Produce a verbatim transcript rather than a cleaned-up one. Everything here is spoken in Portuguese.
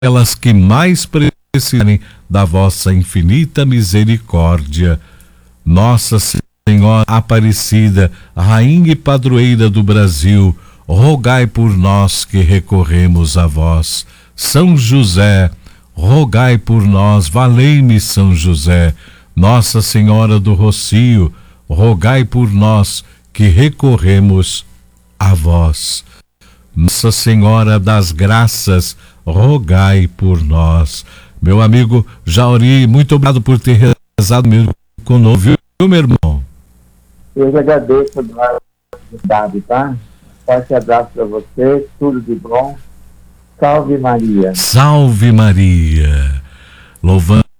aquelas que mais precisarem da vossa infinita misericórdia. Nossa Senhora Aparecida, Rainha e Padroeira do Brasil, rogai por nós que recorremos a vós. São José, rogai por nós. Valei-me, São José. Nossa Senhora do Rocio, rogai por nós que recorremos a vós. Nossa Senhora das Graças, rogai por nós. Meu amigo Jauri, muito obrigado por ter rezado conosco, viu, meu irmão? Eu que agradeço a oportunidade, tá? Forte abraço para você, tudo de bom. Salve Maria. Salve Maria. Louvando